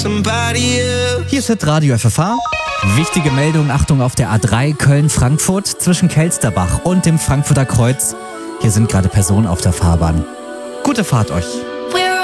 Hier ist Hitradio FFH. Wichtige Meldung, Achtung auf der A3 Köln-Frankfurt zwischen Kelsterbach und dem Frankfurter Kreuz. Hier sind gerade Personen auf der Fahrbahn. Gute Fahrt euch.